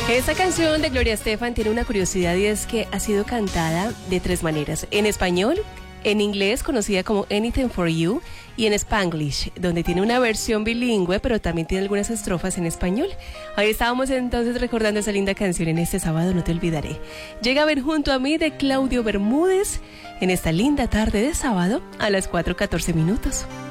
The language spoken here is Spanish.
Esta canción de Gloria Estefan tiene una curiosidad y es que ha sido cantada de 3 maneras: en español, en inglés, conocida como Anything for You, y en Spanglish, donde tiene una versión bilingüe, pero también tiene algunas estrofas en español. Hoy estábamos entonces recordando esa linda canción en este sábado, no te olvidaré. Llega a ver junto a mí de Claudio Bermúdez en esta linda tarde de sábado a las 4:14 minutos.